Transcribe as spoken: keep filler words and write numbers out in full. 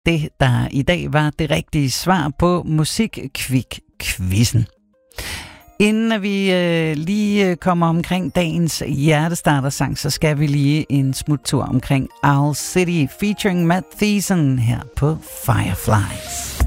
det, der i dag var det rigtige svar på Musikkvik-quizzen. Inden vi øh, lige kommer omkring dagens hjertestartersang, så skal vi lige en smuttur omkring Owl City featuring Matt Thiessen her på Fireflies.